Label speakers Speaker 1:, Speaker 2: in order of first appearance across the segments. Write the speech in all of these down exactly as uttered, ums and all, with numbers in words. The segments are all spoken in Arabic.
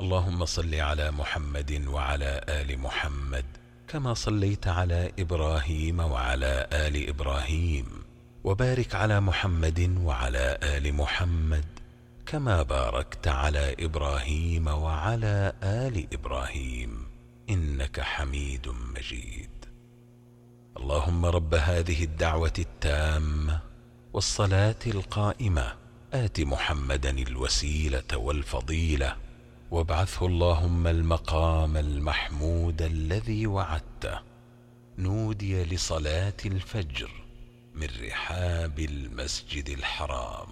Speaker 1: اللهم صل على محمد وعلى آل محمد كما صليت على إبراهيم وعلى آل إبراهيم، وبارك على محمد وعلى آل محمد كما باركت على إبراهيم وعلى آل إبراهيم إنك حميد مجيد. اللهم رب هذه الدعوة التامة والصلاة القائمة آت محمدا الوسيلة والفضيلة، وابعثه اللهم المقام المحمود الذي وعدته. نودي لصلاة الفجر من رحاب المسجد الحرام.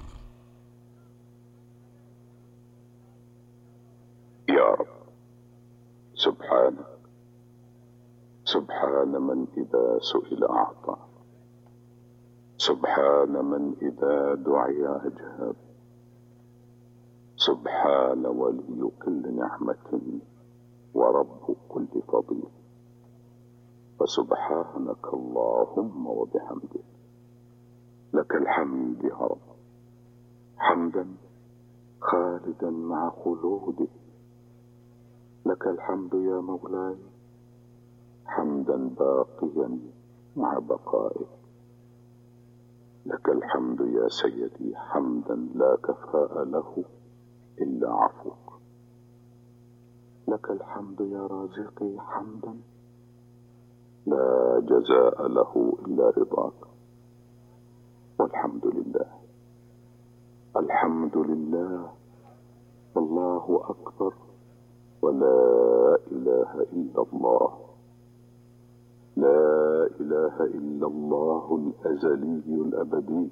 Speaker 2: يا رب سبحانك، سبحان من إذا سئل أعطى، سبحان من إذا دعي أجاب، سبحان ولي كل نعمة ورب كل فضيل. فسبحانك اللهم وبحمدك، لك الحمد يا رب، حمدا خالدا مع خلودك. لك الحمد يا مولاي، حمدا باقيا مع بقائك. لك الحمد يا سيدي، حمدا لا كفاء له إلا عفوك. لك الحمد يا رازقي، حمدا لا جزاء له إلا رضاك. والحمد لله، الحمد لله، والله أكبر، ولا إله إلا الله. لا إله إلا الله الأزلي الأبدي.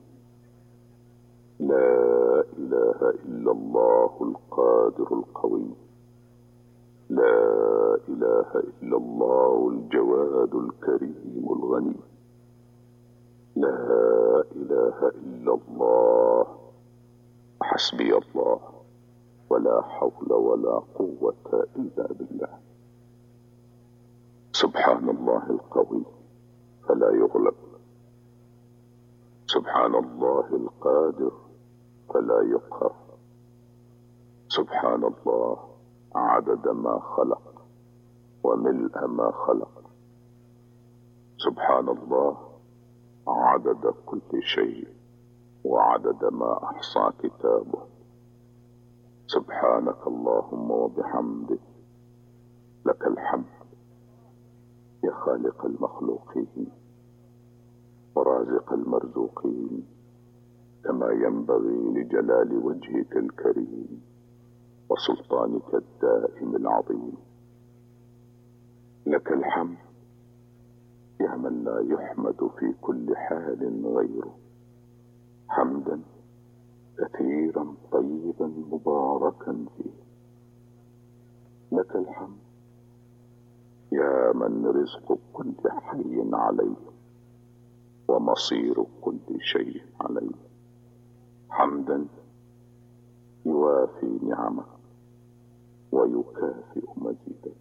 Speaker 2: لا إله إلا الله القادر القوي. لا إله إلا الله الجواد الكريم الغني. لا إله إلا الله. حسبي الله، ولا حول ولا قوة إلا بالله. سبحان الله القوي فلا يغلب، سبحان الله القادر فلا يقهر، سبحان الله عدد ما خلق وملء ما خلق، سبحان الله عدد كل شيء وعدد ما أحصى كتابه. سبحانك اللهم وبحمدك، لك الحمد يا خالق المخلوقين ورازق المرزوقين، كما ينبغي لجلال وجهك الكريم وسلطانك الدائم العظيم. لك الحمد يا من لا يحمد في كل حال غيره، حمدا كثيرا طيبا مباركا فيه. لك الحمد يا من رزق كل حي عليه ومصير كل شيء عليه، حمدا يوافي نعمه ويكافئ مزيدا.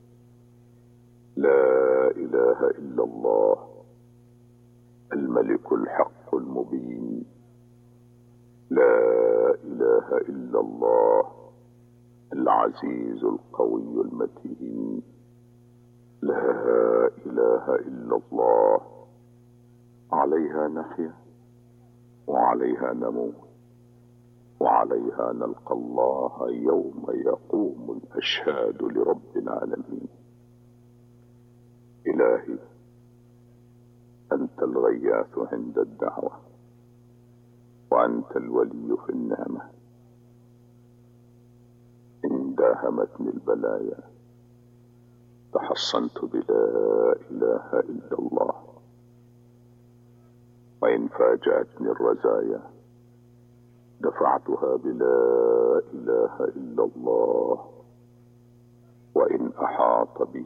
Speaker 2: لا إله إلا الله الملك الحق المبين. لا إله إلا الله العزيز القوي المتين. لا إله إلا الله عليها نحيا وعليها نموت وعليها نلقى الله يوم يقوم الأشهاد لرب العالمين. إلهي أنت الغياث عند الدعوة، وأنت الولي في النعمة. إن داهمتني البلايا تحصنت بلا إله إلا الله، وإن فاجأتني الرزايا دفعتها بلا إله إلا الله، وإن أحاط بي